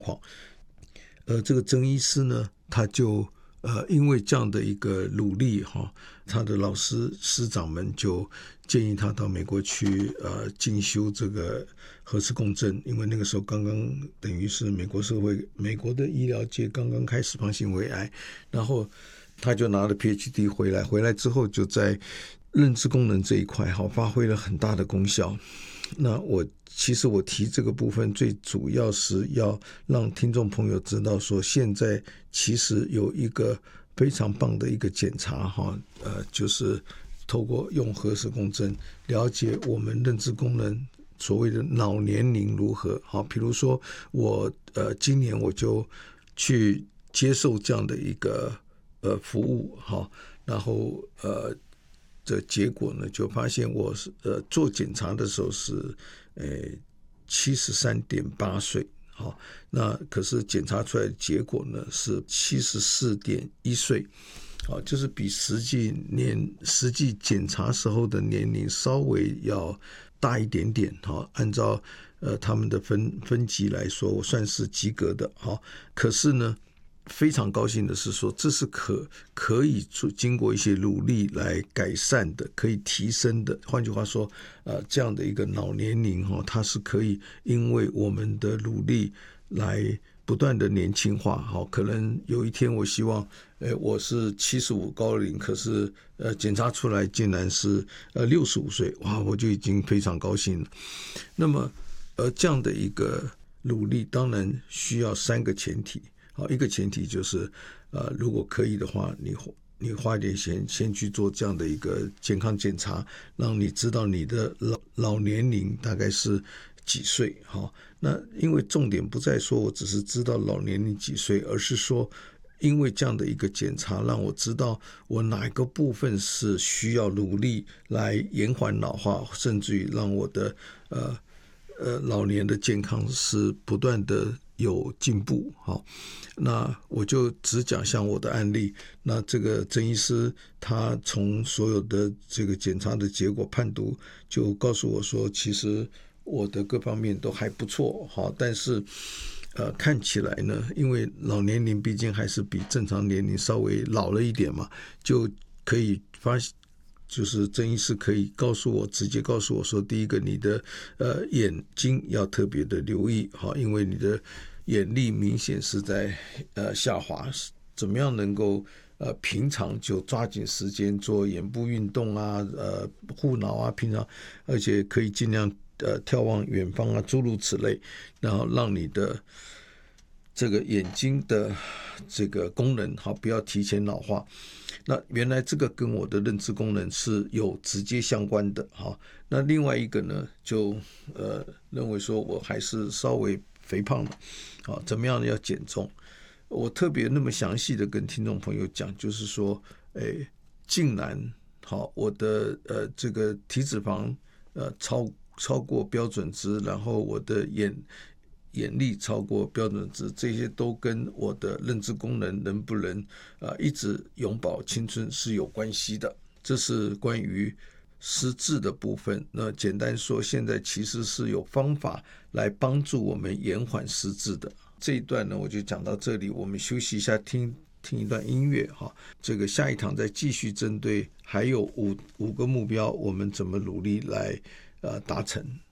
况。这个曾医师呢，他就因为这样的一个努力他的老师师长们就建议他到美国去进修这个核磁共振，因为那个时候刚刚等于是美国社会、美国的医疗界刚刚开始膀胱癌癌，然后他就拿了 PhD 回来之后就在认知功能这一块发挥了很大的功效。那其实我提这个部分最主要是要让听众朋友知道说，现在其实有一个非常棒的一个检查就是透过用核磁共振了解我们认知功能所谓的脑年龄如何。比如说我今年我就去接受这样的一个服务然后这结果呢，就发现我做检查的时候是73.8岁，那可是检查出来的结果呢是74.1岁，就是比实际检查时候的年龄稍微要大一点点，按照他们的分级来说，我算是及格的，可是呢。非常高兴的是说，这是可以经过一些努力来改善的，可以提升的。换句话说，这样的一个脑年龄它是可以因为我们的努力来不断的年轻化。可能有一天我希望，我是75高龄，可是检查出来竟然是65岁，哇，我就已经非常高兴了。那么这样的一个努力，当然需要3个前提。一个前提就是如果可以的话，你花一点钱先去做这样的一个健康检查，让你知道你的老年龄大概是几岁。那因为重点不在说我只是知道老年龄几岁，而是说因为这样的一个检查让我知道我哪一个部分是需要努力来延缓老化，甚至于让我的老年的健康是不断的有进步。那我就只讲像我的案例，那这个曾医师他从所有的这个检查的结果判读就告诉我说，其实我的各方面都还不错，但是看起来呢，因为老年龄毕竟还是比正常年龄稍微老了一点嘛，就可以发现就是曾医师可以直接告诉我说，第一个你的眼睛要特别的留意，因为你的眼力明显是在下滑，怎么样能够平常就抓紧时间做眼部运动啊，护脑啊，平常而且可以尽量眺望远方啊，诸如此类，然后让你的这个眼睛的这个功能不要提前老化。那原来这个跟我的认知功能是有直接相关的。那另外一个呢，就认为说我还是稍微肥胖的，怎么样要减重？我特别那么详细的跟听众朋友讲，就是说，竟然我的这个体脂肪超过标准值，然后我的眼力超过标准值，这些都跟我的认知功能能不能一直永葆青春是有关系的。这是关于失智的部分。那简单说，现在其实是有方法来帮助我们延缓失智的。这一段呢，我就讲到这里，我们休息一下，听一段音乐这个下一堂再继续针对还有五个目标，我们怎么努力来达成。